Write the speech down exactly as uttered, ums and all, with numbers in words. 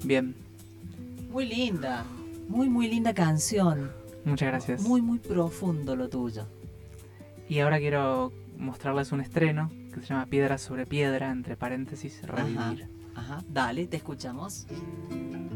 Bien. Muy linda, muy muy linda canción. Muchas gracias. Muy muy profundo lo tuyo. Y ahora quiero mostrarles un estreno que se llama Piedra sobre Piedra, entre paréntesis, Revivir. Ajá, ajá. Dale, te escuchamos.